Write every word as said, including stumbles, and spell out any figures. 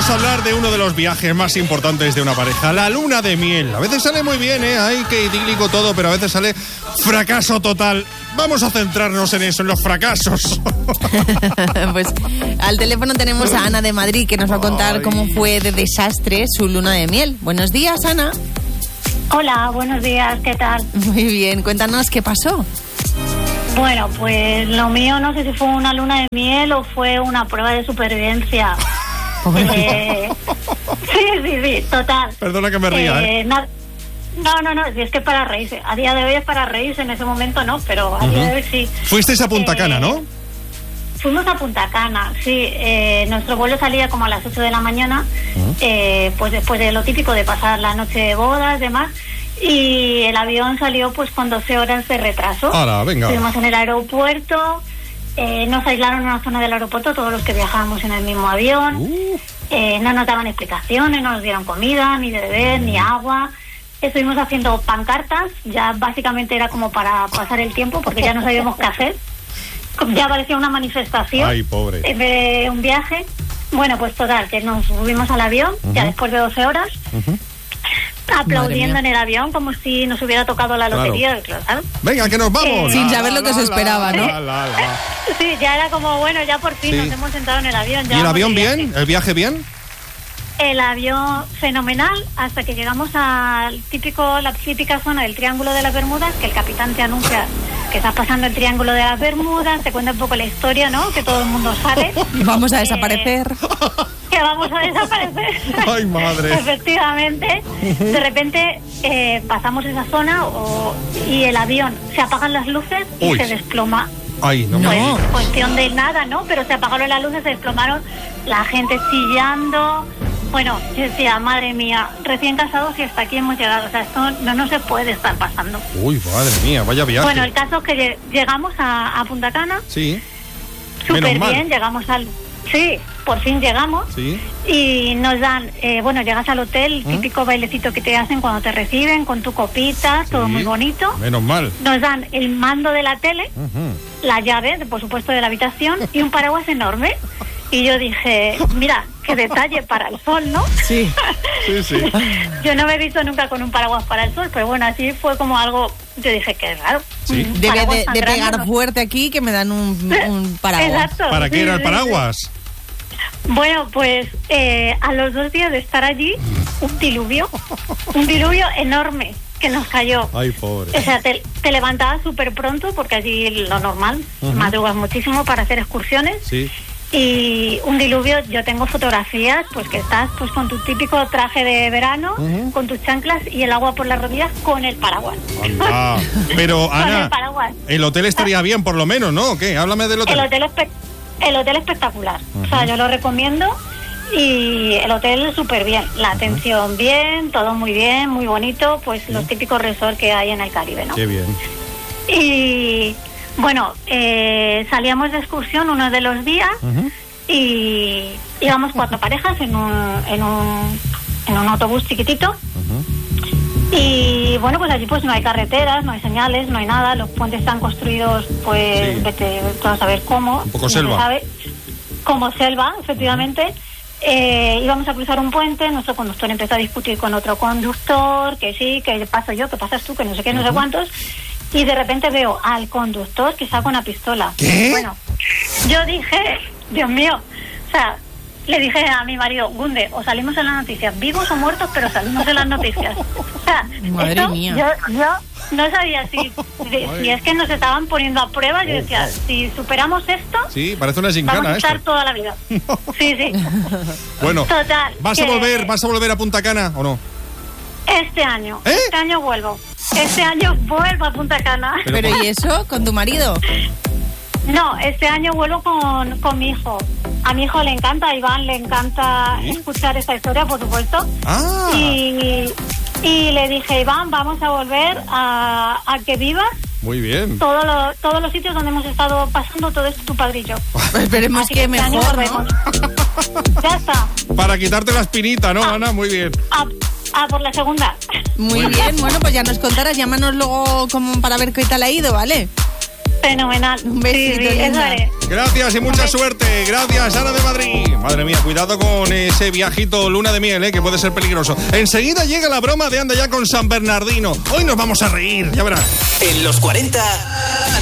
vamos a hablar de uno de los viajes más importantes de una pareja, la luna de miel. A veces sale muy bien, ¿eh? Ay, qué idílico todo, pero a veces sale fracaso total. Vamos a centrarnos en eso, en los fracasos. Pues al teléfono tenemos a Ana de Madrid, que nos va a contar Ay. cómo fue de desastre su luna de miel. Buenos días, Ana. Hola, buenos días, ¿qué tal? Muy bien, cuéntanos qué pasó. Bueno, pues lo mío no sé si fue una luna de miel o fue una prueba de supervivencia. eh, sí, sí, sí, total. Perdona que me ría, ¿eh? eh na- no, no, no, si es que es para reírse. A día de hoy es para reírse, en ese momento no, pero a uh-huh. día de hoy sí. Fuisteis a Punta Cana, eh, ¿no? Fuimos a Punta Cana, sí. Eh, nuestro vuelo salía como a las ocho de la mañana, uh-huh. eh, pues después de lo típico de pasar la noche de bodas, demás. Y el avión salió pues con doce horas de retraso. ¡Hala, venga! Estuvimos en el aeropuerto, eh, nos aislaron en una zona del aeropuerto todos los que viajábamos en el mismo avión. Uh. Eh, no nos daban explicaciones, no nos dieron comida, ni de beber, uh. ni agua. Estuvimos haciendo pancartas, ya básicamente era como para pasar el tiempo porque ya no sabíamos qué hacer. Ya parecía una manifestación. ¡Ay, pobre! De un viaje. Bueno, pues total, que nos subimos al avión, uh-huh. ya después de doce horas. Uh-huh. Aplaudiendo en el avión como si nos hubiera tocado la lotería. Claro. Claro. Venga, que nos vamos. Eh, Sin saber lo que la, se esperaba, la, ¿no? La, la, sí, ya era como, bueno, ya por fin sí. nos hemos sentado en el avión. Ya ¿Y el avión bien? ¿El viaje bien? El avión fenomenal hasta que llegamos al típico, la típica zona del Triángulo de las Bermudas, que el capitán te anuncia que estás pasando el Triángulo de las Bermudas, te cuenta un poco la historia, ¿no? Que todo el mundo sabe. Vamos a desaparecer. Eh, que vamos a desaparecer. ¡Ay, madre! Efectivamente. De repente eh, pasamos esa zona o, y el avión, se apagan las luces y Uy. se desploma. ¡Ay, no! Pues, no. Cuestión de nada, ¿no? Pero se apagaron las luces, se desplomaron, la gente chillando. Bueno, yo decía, madre mía, recién casados y hasta aquí hemos llegado. O sea, esto no, no se puede estar pasando. Uy, madre mía, vaya viaje. Bueno, el caso es que llegamos a, a Punta Cana. Sí. Súper bien, llegamos al... Sí, por fin llegamos. Sí. Y nos dan, eh, bueno, llegas al hotel, el típico ¿Mm? bailecito que te hacen cuando te reciben, con tu copita, sí. todo muy bonito. Menos mal. Nos dan el mando de la tele, uh-huh. la llave, por supuesto, de la habitación y un paraguas enorme. Y yo dije, mira, qué detalle para el sol, ¿no? Sí, sí, sí. Yo no me he visto nunca con un paraguas para el sol, pero bueno, así fue como algo, yo dije, qué raro. Sí. Debe de, de pegar ¿no? fuerte aquí que me dan un, un paraguas. Exacto. ¿Para qué sí, era el paraguas? Sí. Bueno, pues eh, a los dos días de estar allí, un diluvio, un diluvio enorme que nos cayó. Ay, pobre. O sea, te, te levantabas súper pronto, porque allí lo normal, uh-huh. madrugas muchísimo para hacer excursiones. Sí. Y un diluvio, yo tengo fotografías, pues que estás pues con tu típico traje de verano, uh-huh. con tus chanclas y el agua por las rodillas con el paraguas. Ah, pero Ana, el, paraguas. el hotel estaría bien por lo menos, ¿no? ¿Qué? Háblame del hotel. El hotel, espe- el hotel espectacular, uh-huh. o sea, yo lo recomiendo y el hotel súper bien, la atención uh-huh. bien, todo muy bien, muy bonito, pues uh-huh. los típicos resorts que hay en el Caribe, ¿no? Qué bien. Y... Bueno, eh, salíamos de excursión uno de los días uh-huh. y íbamos cuatro parejas en un, en un, en un autobús chiquitito uh-huh. y bueno, pues allí pues no hay carreteras, no hay señales, no hay nada, los puentes están construidos pues sí. vete a saber cómo. Un poco no selva. Se sabe, como selva, efectivamente. Uh-huh. Eh, íbamos a cruzar un puente, nuestro conductor empezó a discutir con otro conductor, que sí, que paso yo, que pasas tú, que no sé qué, no uh-huh. sé cuántos. Y de repente veo al conductor que saca una pistola. ¿Qué? Bueno, yo dije, Dios mío, o sea, le dije a mi marido, Gunde, o salimos en las noticias, vivos o muertos, pero salimos en las noticias. O sea, madre esto, mía. Yo, yo no sabía si, si, si es que nos estaban poniendo a prueba. Yo decía, si superamos esto, sí, parece una gincana, vamos a estar esto. toda la vida. Sí, sí. Bueno, total. ¿vas que... a volver, vas a volver a Punta Cana o no? Este año, ¿Eh? este año vuelvo. Este año vuelvo a Punta Cana. ¿Pero, ¿Pero y eso? ¿Con tu marido? No, este año vuelvo con, con mi hijo. A mi hijo le encanta, a Iván le encanta ¿Sí? escuchar esta historia, por supuesto. Ah. Y, y le dije, Iván, vamos a volver a, a que vivas. Muy bien. Todo lo, todos los sitios donde hemos estado pasando todo esto, tu padre y yo. Esperemos que, que este mejor, ¿no? Ya está. Para quitarte la espinita, ¿no, ah, Ana? Muy bien. Ah, ah, por la segunda. Muy bien, bueno, pues ya nos contarás, llámanos luego como para ver qué tal ha ido, ¿vale? Fenomenal. Un besito, Sí, sí, eso linda. haré. Gracias y mucha suerte. Gracias, Ana de Madrid. Madre mía, cuidado con ese viajito luna de miel, ¿eh? Que puede ser peligroso. Enseguida llega la broma de Anda Ya con San Bernardino. Hoy nos vamos a reír, ya verás. En los cuarenta,